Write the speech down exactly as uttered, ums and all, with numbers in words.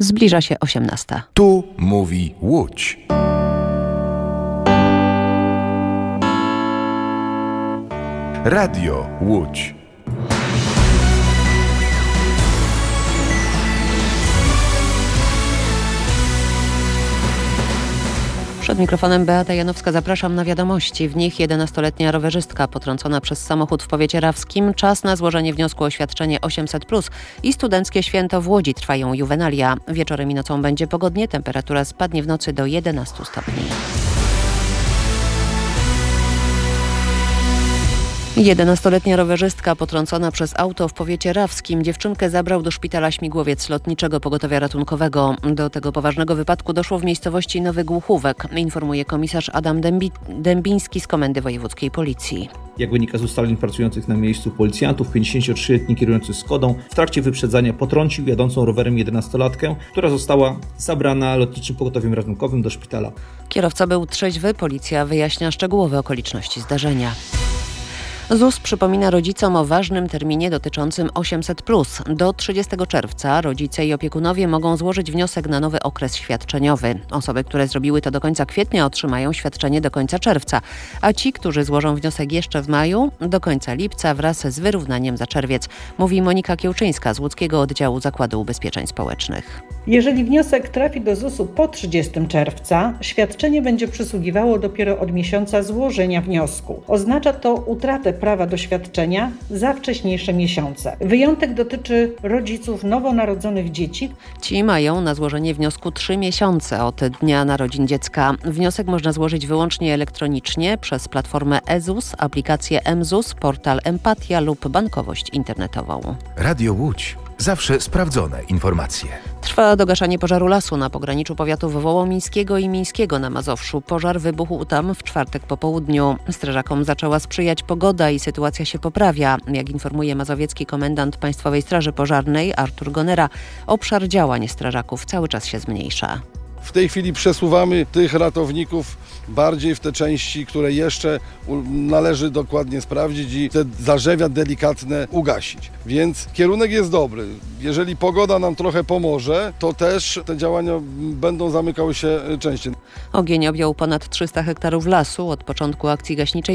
Zbliża się osiemnasta. Tu mówi Łódź. Radio Łódź. Przed mikrofonem Beata Janowska, zapraszam na wiadomości. W nich jedenastoletnia rowerzystka potrącona przez samochód w powiecie rawskim. Czas na złożenie wniosku o świadczenie osiemset plus i studenckie święto w Łodzi trwają juwenalia. Wieczorem i nocą będzie pogodnie, temperatura spadnie w nocy do jedenastu stopni. jedenastoletnia rowerzystka potrącona przez auto w powiecie rawskim. Dziewczynkę zabrał do szpitala Śmigłowiec Lotniczego Pogotowia Ratunkowego. Do tego poważnego wypadku doszło w miejscowości Nowy Głuchówek, informuje komisarz Adam Dębi- Dębiński z Komendy Wojewódzkiej Policji. Jak wynika z ustaleń pracujących na miejscu policjantów, pięćdziesięciotrzyletni kierujący Skodą w trakcie wyprzedzania potrącił jadącą rowerem jedenastolatkę, która została zabrana Lotniczym Pogotowiem Ratunkowym do szpitala. Kierowca był trzeźwy, policja wyjaśnia szczegółowe okoliczności zdarzenia. Z U S przypomina rodzicom o ważnym terminie dotyczącym osiemset plus. Do trzydziestego czerwca rodzice i opiekunowie mogą złożyć wniosek na nowy okres świadczeniowy. Osoby, które zrobiły to do końca kwietnia, otrzymają świadczenie do końca czerwca, a ci, którzy złożą wniosek jeszcze w maju, do końca lipca wraz z wyrównaniem za czerwiec, mówi Monika Kiełczyńska z Łódzkiego Oddziału Zakładu Ubezpieczeń Społecznych. Jeżeli wniosek trafi do Z U S-u po trzydziestego czerwca, świadczenie będzie przysługiwało dopiero od miesiąca złożenia wniosku. Oznacza to utratę prawa do świadczenia za wcześniejsze miesiące. Wyjątek dotyczy rodziców nowonarodzonych dzieci. Ci mają na złożenie wniosku trzy miesiące od dnia narodzin dziecka. Wniosek można złożyć wyłącznie elektronicznie przez platformę e Z U S, aplikację M Z U S, portal Empatia lub bankowość internetową. Radio Łódź. Zawsze sprawdzone informacje. Trwa dogaszanie pożaru lasu na pograniczu powiatów wołomińskiego i mińskiego na Mazowszu. Pożar wybuchł tam w czwartek po południu. Strażakom zaczęła sprzyjać pogoda i sytuacja się poprawia. Jak informuje mazowiecki komendant Państwowej Straży Pożarnej Artur Gonera, obszar działań strażaków cały czas się zmniejsza. W tej chwili przesuwamy tych ratowników bardziej w te części, które jeszcze należy dokładnie sprawdzić i te zarzewia delikatne ugasić. Więc kierunek jest dobry. Jeżeli pogoda nam trochę pomoże, to też te działania będą zamykały się częściej. Ogień objął ponad trzysta hektarów lasu. Od początku akcji gaśniczej